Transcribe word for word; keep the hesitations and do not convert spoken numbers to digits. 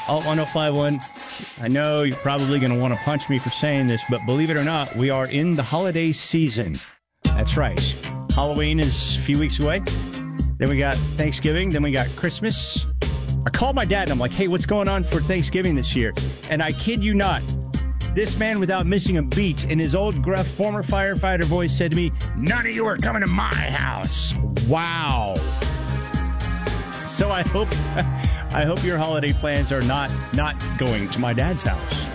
Alt one oh five one. I know you're probably going to want to punch me for saying this, but believe it or not, we are in the holiday season. That's right. Halloween is a few weeks away. Then we got Thanksgiving. Then we got Christmas. I called my dad and I'm like, hey, what's going on for Thanksgiving this year? And I kid you not, this man, without missing a beat, in his old gruff former firefighter voice said to me, none of you are coming to my house. Wow. So I hope I hope your holiday plans are not not going to my dad's house.